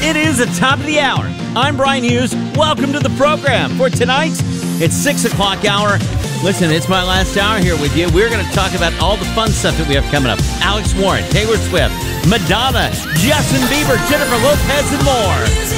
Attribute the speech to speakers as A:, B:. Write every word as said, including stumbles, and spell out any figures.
A: It is the top of the hour. I'm Brian Hughes. Welcome to the program. For tonight, it's six o'clock hour. Listen, it's my last hour here with you. We're going to talk about all the fun stuff that we have coming up. Alex Warren, Taylor Swift, Madonna, Justin Bieber, Jennifer Lopez, and more.